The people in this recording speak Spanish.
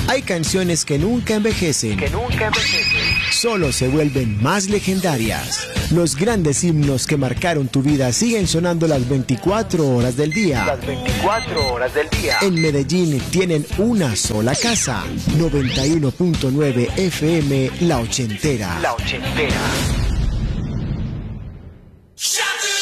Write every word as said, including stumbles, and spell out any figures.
Hay canciones que nunca envejecen, que nunca envejecen. Solo se vuelven más legendarias. Los grandes himnos que marcaron tu vida siguen sonando las veinticuatro horas del día. Las veinticuatro horas del día. En Medellín tienen una sola casa. noventa y uno punto nueve F M La Ochentera. La Ochentera.